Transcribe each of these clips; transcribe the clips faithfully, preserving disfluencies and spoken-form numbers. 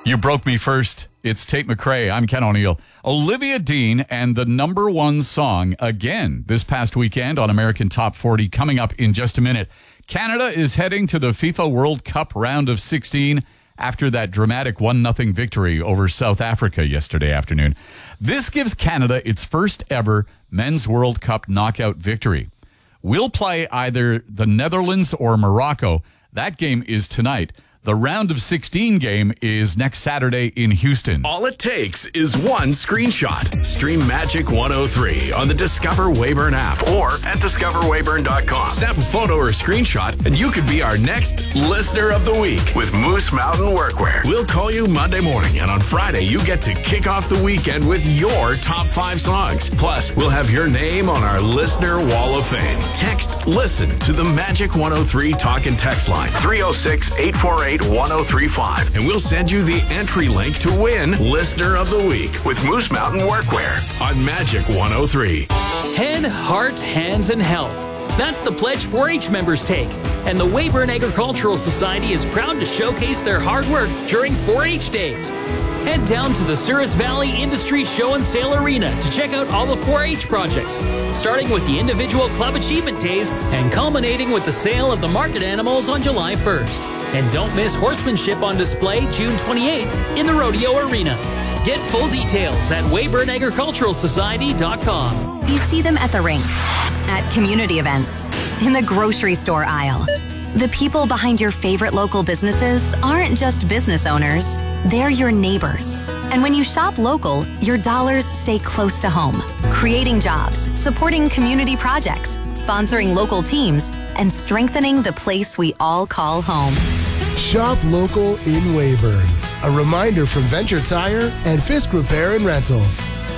You broke me first. It's Tate McRae. I'm Ken O'Neill. Olivia Dean and the number one song again this past weekend on American Top forty coming up in just a minute. Canada is heading to the FIFA World Cup round of sixteen after that dramatic one nothing victory over South Africa yesterday afternoon. This gives Canada its first ever Men's World Cup knockout victory. We'll play either the Netherlands or Morocco. That game is tonight. The round of sixteen game is next Saturday in Houston. All it takes is one screenshot. Stream Magic one oh three on the Discover Weyburn app or at discover weyburn dot com. Snap a photo or screenshot and you could be our next Listener of the Week with Moose Mountain Workwear. We'll call you Monday morning, and on Friday you get to kick off the weekend with your top five songs. Plus, we'll have your name on our Listener Wall of Fame. Text LISTEN to the Magic one oh three talk and text line three oh six, eight four eight, one oh three five, and we'll send you the entry link to win Listener of the Week with Moose Mountain Workwear on Magic one oh three. Head, heart, hands, and health. That's the pledge four H members take, and the Weyburn Agricultural Society is proud to showcase their hard work during four H Days. Head down to the Souris Valley Industry Show and Sale Arena to check out all the four H projects, starting with the individual club achievement days and culminating with the sale of the market animals on July first. And don't miss horsemanship on display June twenty-eighth in the Rodeo Arena. Get full details at weyburn agricultural society dot com. You see them at the rink, at community events, in the grocery store aisle. The people behind your favorite local businesses aren't just business owners, they're your neighbors. And when you shop local, your dollars stay close to home, creating jobs, supporting community projects, sponsoring local teams, and strengthening the place we all call home. Shop local in Weyburn. A reminder from Venture Tire and Fisk Repair and Rentals.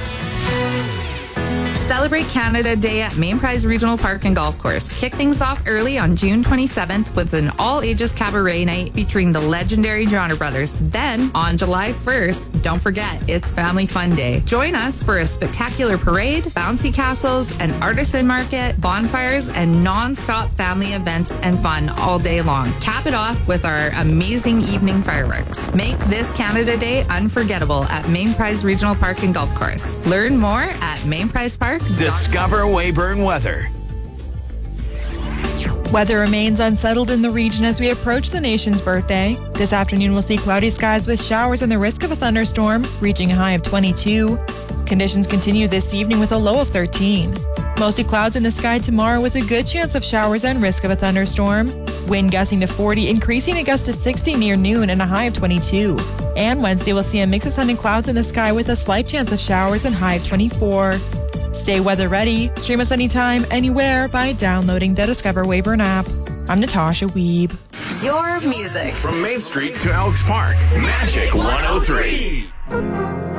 Celebrate Canada Day at Main Prize Regional Park and Golf Course. Kick things off early on June twenty-seventh with an all-ages cabaret night featuring the legendary Johnner Brothers. Then, on July first, don't forget, it's Family Fun Day. Join us for a spectacular parade, bouncy castles, an artisan market, bonfires, and non-stop family events and fun all day long. Cap it off with our amazing evening fireworks. Make this Canada Day unforgettable at Main Prize Regional Park and Golf Course. Learn more at Main Prize Park. Discover Weyburn weather. Weather remains unsettled in the region as we approach the nation's birthday. This afternoon we'll see cloudy skies with showers and the risk of a thunderstorm, reaching a high of twenty-two. Conditions continue this evening with a low of thirteen. Mostly clouds in the sky tomorrow with a good chance of showers and risk of a thunderstorm. Wind gusting to forty, increasing a gust to sixty near noon and a high of twenty-two. And Wednesday we'll see a mix of sun and clouds in the sky with a slight chance of showers and high of twenty-four. Stay weather ready. Stream us anytime, anywhere by downloading the Discover Weyburn app. I'm Natasha Weeb. Your music. From Main Street to Elks Park, Magic one oh three.